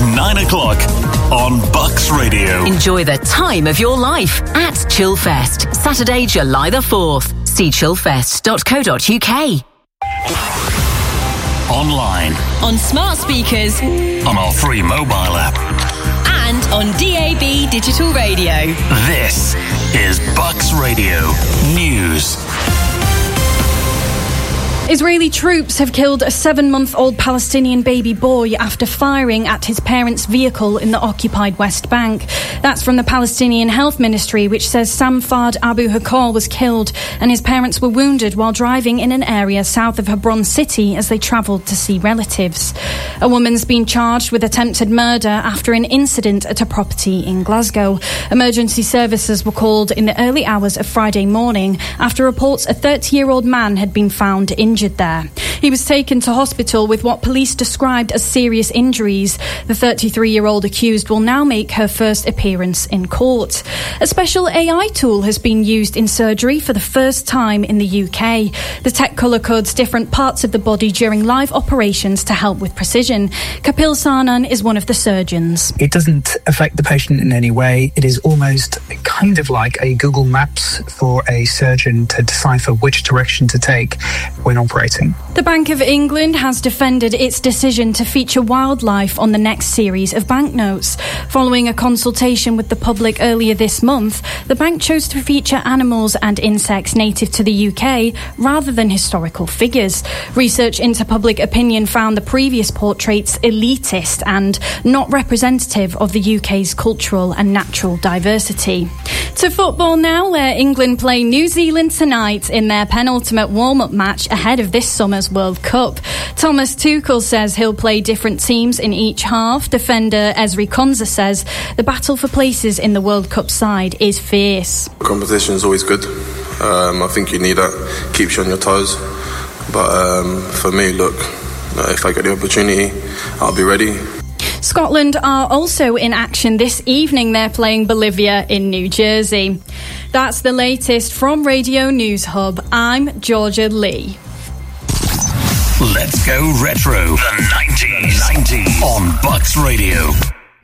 9 o'clock on Bucks Radio. Enjoy the time of your life at Chillfest, Saturday, July the 4th. See chillfest.co.uk. Online. On smart speakers. On our free mobile app. And on DAB digital radio. This is Bucks Radio News. Israeli troops have killed a 7-month-old Palestinian baby boy after firing at his parents' vehicle in the occupied West Bank. That's from the Palestinian Health Ministry, which says Sam Fard Abu Hakol was killed and his parents were wounded while driving in an area south of Hebron City as they travelled to see relatives. A woman's been charged with attempted murder after an incident at a property in Glasgow. Emergency services were called in the early hours of Friday morning after reports a 30-year-old man had been found injured there. He was taken to hospital with what police described as serious injuries. The 33-year-old accused will now make her first appearance in court. A special AI tool has been used in surgery for the first time in the UK. The tech colour codes different parts of the body during live operations to help with precision. Kapil Sanan is one of the surgeons. It doesn't affect the patient in any way. It is almost kind of like a Google Maps for a surgeon to decipher which direction to take when operating. The Bank of England has defended its decision to feature wildlife on the next series of banknotes. Following a consultation with the public earlier this month, the bank chose to feature animals and insects native to the UK rather than historical figures. Research into public opinion found the previous portraits elitist and not representative of the UK's cultural and natural diversity. To football now, where England play New Zealand tonight in their penultimate warm-up match ahead of this summer's World Cup. Thomas Tuchel says he'll play different teams in each half. Defender Ezri Konsa says the battle for places in the World Cup side is fierce. Competition is always good. I think you need that. Keeps you on your toes. But for me, look, if I get the opportunity, I'll be ready. Scotland are also in action this evening. They're playing Bolivia in New Jersey. That's the latest from Radio News Hub. I'm Georgia Lee. Let's go retro. The 90s on Bucks Radio.